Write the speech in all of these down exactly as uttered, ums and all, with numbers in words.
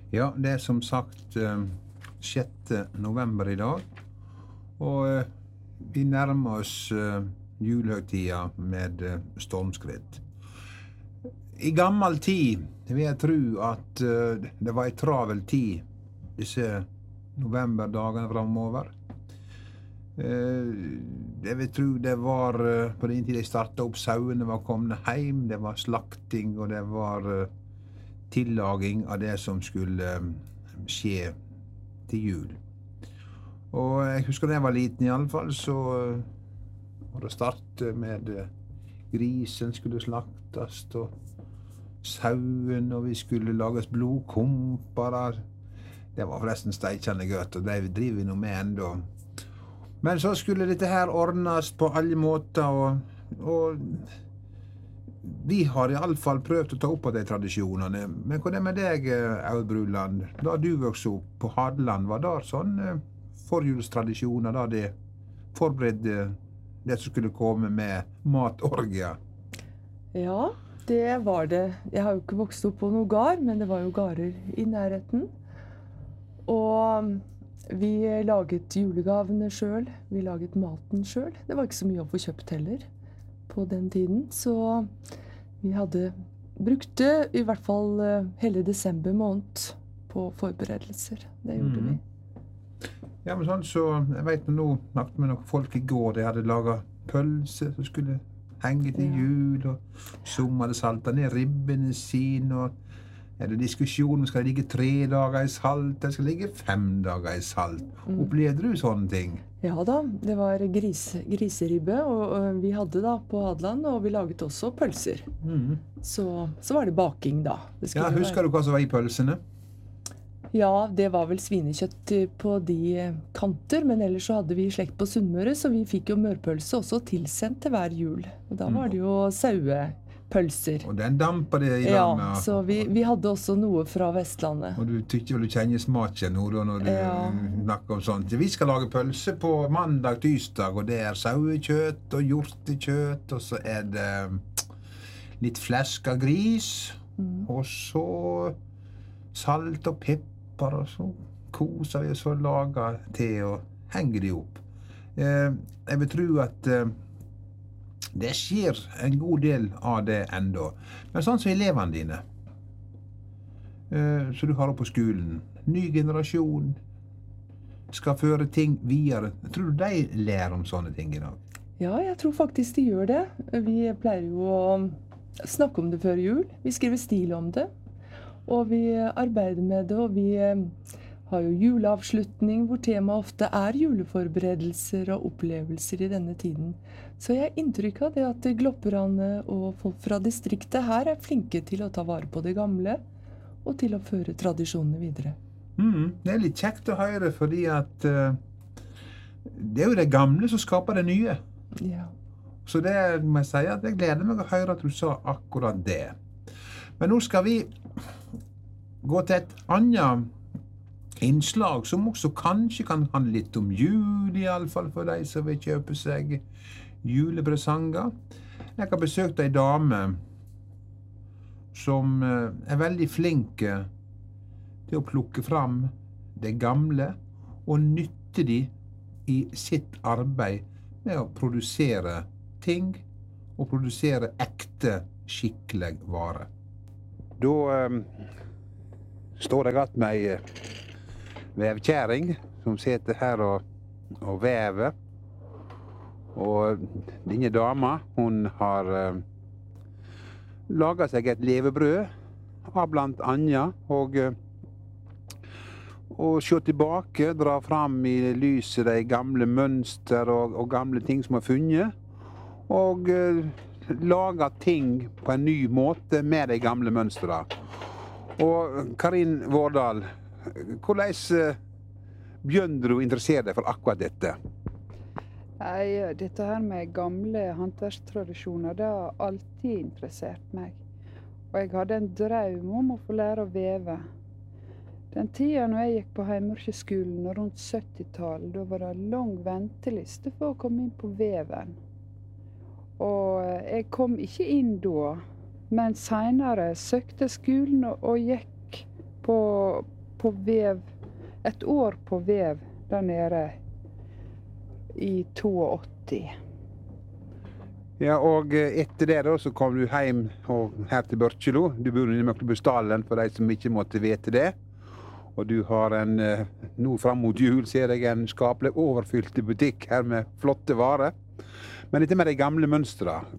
Ja, det er som sagt eh, sjette november i dag, og eh, vi nærmer oss eh, julehøytida med eh, stormskritt. I gammel tid vil jeg tro at eh, det var en travel tid, disse novemberdagene fremover. Eh, jeg vil tro det var eh, på den tid de startet opp sauene var kommet hjem, det var slakting og det var eh, tillaging av det som skulle um, skje til jul. Og jeg husker da jeg var liten i alle fall, så uh, var det start med uh, grisen skulle slaktes, og sauen, og vi skulle lages blodkumper der. Det var forresten steikjende godt, og det driver vi nå med enda. Men så skulle dette her ordnes på alle måter, og, og vi har i alle fall prøvd å ta opp av de tradisjonene. Men hva er det med deg, Aud Bruland? Da du vokste opp på Hadeland, var det sånn forjulstradisjoner da det forberedte det som skulle komme med matorgia? Ja, det var det. Jeg har jo ikke vokst opp på noe gard, men det var jo garder i nærheten. Og vi laget julegavene selv, vi laget maten selv. Det var ikke så mye å få kjøpt heller på den tiden, så vi hadde brukte i hvert fall hele desember måned på forberedelser. Det gjorde mm. vi. Ja, men sånn så, jeg vet nå, snakket med noen folk i går, de hadde laget pølse som skulle henge til ja. jul, og som hadde saltet ned ribbene sine, og er det diskusjon om skal det ligge tre dager i salt, eller skal det ligge fem dager i salt. Mm. Opplevde du sånne ting? Ja da, det var gris, griseribbe, og, og vi hadde da på Hadeland, og vi laget også pølser. Mm. Så, så var det baking da. Det ja, husker være... du hva som var i pølsene? Ja, det var vel svinekjøtt på de kanter, men ellers så hadde vi slekt på Sunnmøre, så vi fikk jo mørpølse også tilsendt til hver jul. Og da var det jo sauepølser. Og den damper det i ja, dag med. Så vi, vi hadde også noe fra Vestlandet. Og du tykker vel du kjenner smaken nå da, når du ja. snakker om sånt. Vi skal lage pølse på mandag, tirsdag, og det er sauekjøtt og hjortekjøtt, og så er det litt flesk av gris, mm. og så salt og pepper, og så koser vi, og så lager te og henger de opp. Eh, jeg vil tro at eh, det skjer en god del av det enda. Men sånn som elevene dine, eh, så du har oppe på skolen, ny generasjon skal føre ting videre. Tror du de lærer om sånne ting i dag? Ja, jeg tror faktisk de gjør det. Vi pleier jo å snakke om det før jul. Vi skriver stil om det. Og vi arbeider med det, og vi har jo juleavslutning, hvor temaet ofte er juleforberedelser og opplevelser i denne tiden. Så jeg har inntrykk av det at glopperne og folk fra distriktet her er flinke til å ta vare på det gamle, og til å føre tradisjonene videre. Mm, det er litt kjekt å høre, fordi at uh, det er jo det gamle som skaper det nye. Ja. Så det må jeg si at jeg gleder meg å høre at du sa akkurat det. Men nå skal vi gå til et annet innslag som også kanskje kan handle litt om jul, i alle fall for de som vil kjøpe seg julepresanger. Jeg har besøkt en dame som er veldig flinke til å plukke fram det gamle og nytte de i sitt arbeid med å produsere ting og produsere ekte, skikkelig vare. Da um, står jeg rett med ei vevkjæring som sitter her og, og vever. Og denne dama, hun har um, laget seg et levebrød av blant annet, og, og se tilbake, dra fram i lyset de gamle mønster og, og gamle ting som har funnet, og uh, lage ting på en ny måte med de gamle mønstrene. Og Karin Vårdal, hvordan uh, begynte du å interessere deg for akkurat dette? Nei, dette her med gamle håndverkstradisjoner, det har alltid interessert meg. Og jeg hadde en drøm om å få lære å veve. Den tiden når jeg gikk på Heimurkeskolen rundt syttitallet, da var det lang venteliste for å komme inn på veven. Og jeg kom ikke inn da, men senere søkte skolen og gikk på, på vev, et år på vev der nede i åttito. Ja, og etter det da, så kom du hjem og her til Børkjelo. Du bor i Møklebusdalen for de som ikke måtte vite det. Og du har en, nå fram mot jul ser jeg en skapelig overfylt butikk her med flotte varer. Men dette med de gamle mønstrene,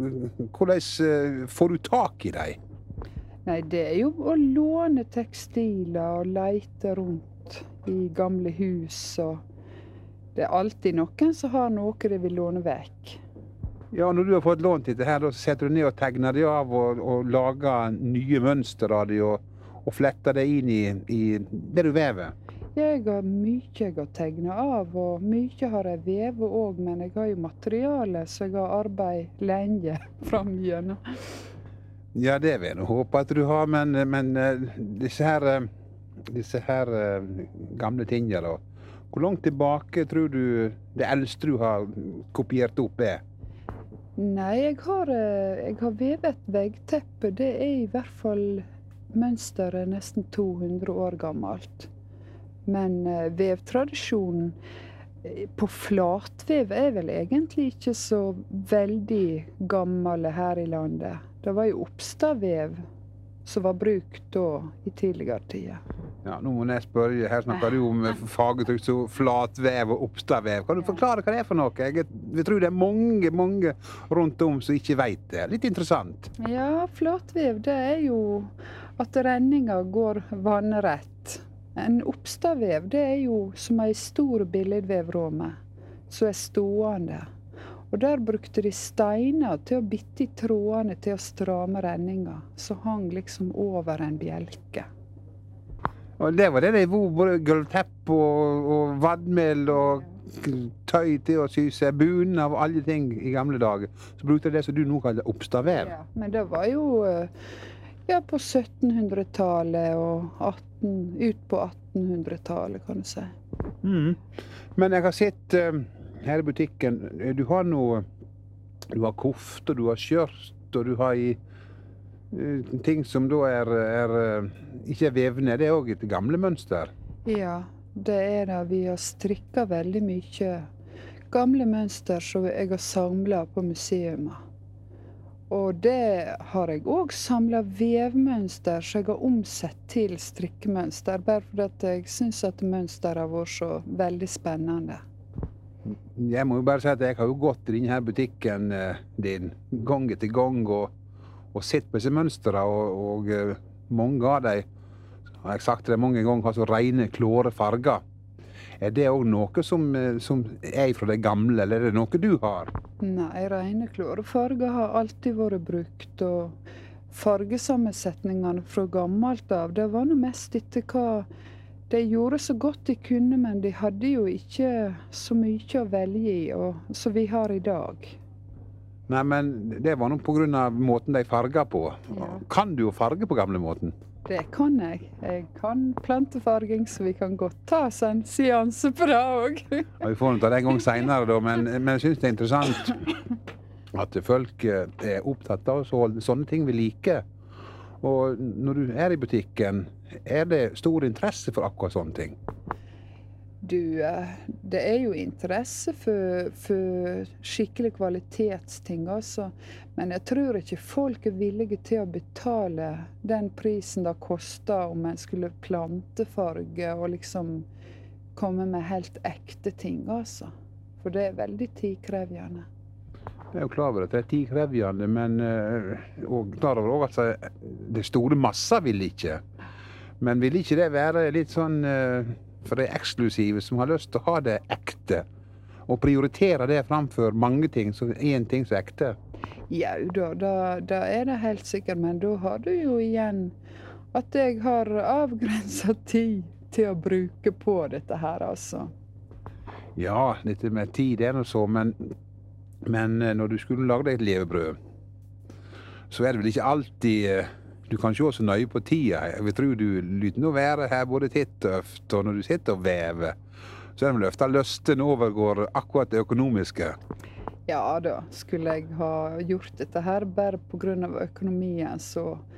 hvordan får du tak i dem? Nei, det er jo å låne tekstiler og leite rundt i gamle hus. Og det er alltid noen som har noe de vil låne vekk. Ja, når du har fått lånt dette her, så setter du ned og tegner det av og, og lager nye mønster av det og, og fletter det inn i, i det du vever. Jeg har mye jeg har tegnet av, og mye har jeg vevet også, men jeg har jo materiale, så jeg har arbeidet lenge frem igjennom. Ja, det vil jeg håpe at du har, men, men disse her, disse her gamle tingene da, hvor langt tilbake tror du det eldste du har kopiert opp er? Nei, jeg har, jeg har vevet et veggteppe. Det er i hvert fall mønsteret nesten to hundre år gammelt. Men uh, vevtradisjonen på flatvev er vel egentlig ikke så veldig gammel her i landet. Det var jo oppstadvev som var brukt da i tidligere tider. Ja, nå må jeg spørre, her snakker du om faguttrykk så flatvev og oppstadvev. Kan du forklare hva det er for noe? Jeg, jeg tror det er mange, mange rundt om som ikke vet det. Litt interessant. Ja, flatvev det er jo at renninga går vannrett. En oppstadvev det er jo som en stor billedvevråme som er stående. Og der brukte de steiner til å bitte i trådene til å stramme renninga, som hang liksom over en bjelke. Og det var det det var, både gulvtepp og, og vadmel og tøy til å sy seg, bunen av alle ting i gamle dager. Så brukte de det som du nå kaller oppstadvev. Ja, men det var jo ja, på syttenhundretallet og atten, ut på attenhundretallet, kan du si. Mm. Men jeg har sett uh, her i butikken, du har noe, du har koft, og du har skjørt, og du har i uh, ting som da er, er uh, ikke er vevne, det er også et gamle mønster. Ja, det er det. Vi har strikket veldig mye gamle mønster som jeg har samlet på museet. Og det har jeg også samlet vevmønster som jeg har omsett til strikkemønster, bare fordi jeg synes at mønster har vært så veldig spennende. Jeg må jo bare si at jeg har jo gått i denne butikken uh, din gang etter gang og, og sett på disse mønstrene, og, og uh, mange av dem, har jeg sagt det mange ganger, har så rene, klare farger. Er det også noe som, uh, som er fra det gamle, eller er det noe du har? Nei, rene, klare farger har alltid vært brukt, og fargesammensetningene fra gammelt av, det var noe mest etter hva de gjorde så godt de kunne, men de hadde jo ikke så mye å velge i, og, så vi har i dag. Nei, men det var noe på grunn av måten de farger på. Ja. Kan du jo farge på gamle måten? Det kan jeg. Jeg kan plantefarging, så vi kan godt ta oss en seanse på det også. Ja, vi får nå ta det en gang senere da, men, men jeg synes det er interessant at folk er opptatt av å holde sånne ting vi liker. Og når du er i butikken, er det stor interesse for akkurat sånne ting? Du, det er jo interesse for, for skikkelig kvalitetsting, altså. Men jeg tror ikke folk er villige til å betale den prisen det koster om en skulle plantefarge og liksom komme med helt ekte ting, altså. For det er veldig tidkrevende. Jeg er jo klar over at det er tidkrevende, men og klar over også at det store masser vil ikke. Men vil ikke det være litt sånn for de eksklusive som har lyst til å ha det ekte, og prioritere det framfor mange ting, så en ting som er ekte? Ja, da, da, da er det helt sikkert, men da har du jo igjen at jeg har avgrenset tid til å bruke på dette her, altså. Ja, dette med tid er noe så, men Men når du skulle lage deg et levebrød, så er det vel ikke alltid du kan se så nøye på tida. Jeg tror du lytter nå være her både titt og øft, og når du sitter og vever, så er det vel ofte lysten overgår akkurat det økonomiske. Ja da, skulle jeg ha gjort dette her bare på grunn av økonomien, så,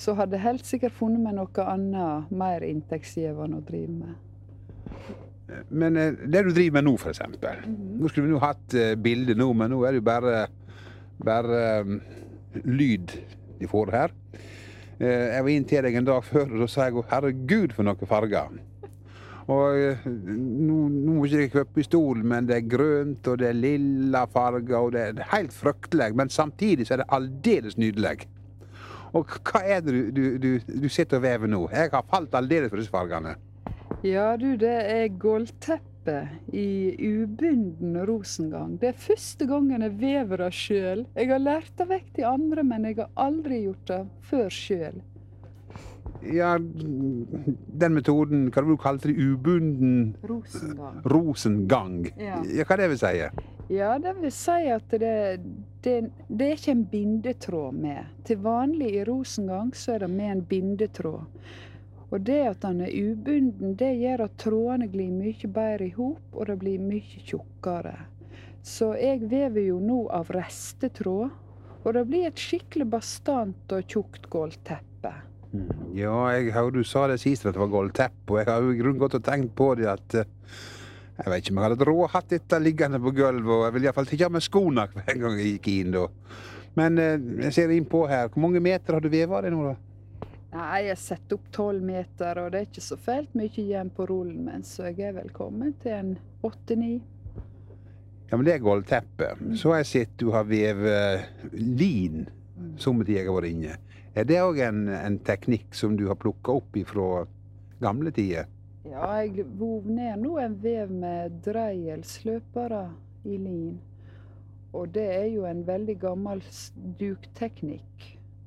så hadde jeg helt sikkert funnet meg noe annet mer inntektsgivende å drive med. Men eh, det du driver med nå, for eksempel. Mhm. Nå skulle vi nå hatt eh, bilde nå, men nå er det jo bare, bare um, lyd de får her. Eh, jeg var inn til deg en dag før, og da sa jeg, herregud for noen farger. Og eh, nå, nå må ikke jeg kjøpe pistol, men det er grønt, og det er lilla farger, og det er helt fryktelig, men samtidig så er det aldeles nydelig. Og hva er det du, du, du, du sitter og vever nå? Jeg har falt aldeles for disse fargene. Ja du, det er gulvteppe i ubunden rosengang. Det er første gangen jeg vever det selv. Jeg har lært det vekk til andre, men jeg har aldri gjort det før selv. Ja, den metoden, hva du kalte det, ubunden Rosengang. rosengang. Ja. Ja, hva det vil si? Ja, det vil si at det, det, det er ikke en bindetråd med. Til vanlig i rosengang så er det med en bindetråd. Og det at den er ubunden, det gjør at trådene glir mye bedre i hop, og det blir mye tjukkere. Så jeg vever jo nå av restetråd, og det blir et skikkelig bastant og tjukt gulvteppe. Ja, jeg hørte du sa det sist at det var gulvteppe, og jeg har jo i grunnen gått og tenkt på det at eh, jeg vet ikke om jeg hadde råd hatt dette liggende på gulvet, og jeg vil i hvert fall ikke ha med skoene hver gang jeg gikk inn da. Men eh, jeg ser inn på her, hvor mange meter har du vevet det nå da? Nei, jeg setter opp tolv meter, og det er ikke så fælt mye igjen på rullen min, så jeg er velkommen til en åtte-ni. Ja, men det er gulvteppe. Så har jeg sett du har vevet lin, som tid jeg har vært inne. Er det også en, en teknikk som du har plukket opp fra gamle tider? Ja, jeg vov ned nå en vev med dreielsløpere i lin. Og det er jo en veldig gammel dukteknikk.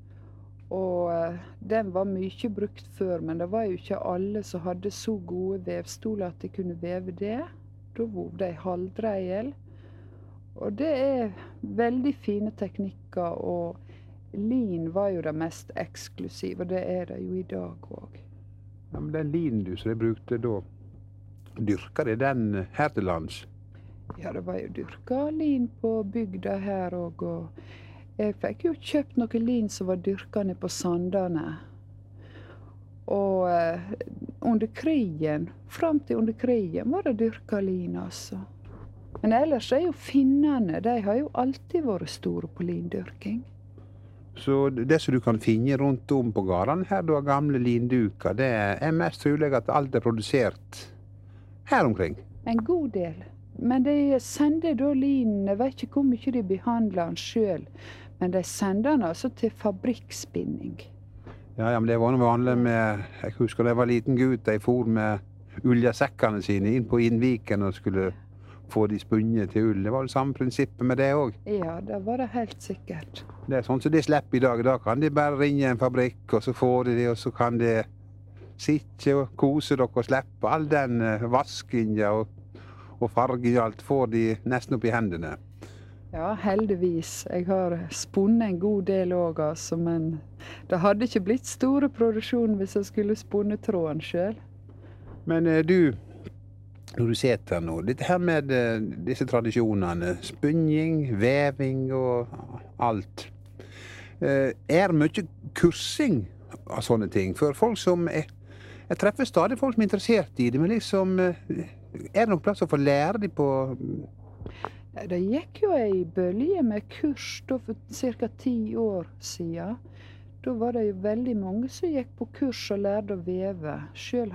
Og eh, den var mye brukt før, men det var jo ikke alle som hadde så gode vevstoler at de kunne veve det. Da vov de halvdreiel. Og det er veldig fine teknikker, og lin var jo det mest eksklusive, og det er det jo i dag også. Ja, men den linen du som de brukte da, dyrker de den her til lands? Ja, det var jo dyrka lin på bygda her også, og jeg fikk jo kjøpt noe lin som var dyrka ned på Sandane. Og eh, under krigen, fram til under krigen, var det dyrka lin, altså. Men ellers er jo finnene, de har jo alltid vært store på lindyrking. Så det som du kan finne rundt om på gårdene her, da gamle linduker, det er mest trolig at alt er produsert her omkring. En god del. Men de sender da linen, jeg vet ikke hvor mye de behandler den selv, men de sender den altså til fabrikkspinning. Ja, ja, men det var noe vanlig med, jeg husker da jeg var liten gutt, de for med uljesekkene sine inn på Innviken og skulle få de spunnet til ull. Det var det samme prinsippet med det også. Ja, det var det helt sikkert. Det er sånn som de slipper i dag. Da kan de bare ringe en fabrikk, og så får de det, og så kan de sitte og kose dere og slippe all den uh, vaskinga og, og farging og alt får de nesten opp i hendene. Ja, heldigvis. Jeg har spunnet en god del også, altså, men det hadde ikke blitt store produksjon hvis jeg skulle spunne tråden selv. Men uh, du, når du sitter nå, dette her med uh, disse tradisjonene, spunning, veving og alt, uh, er mye kursing av sånne ting? For folk som er, jeg treffer stadig folk som er interessert i det, men liksom, uh, er det noen plass å få lære de på? Det gikk jo ei bølge med kurs da for cirka ti år siden. Da var det jo veldig mange som gikk på kurs og lærte å veve. Selv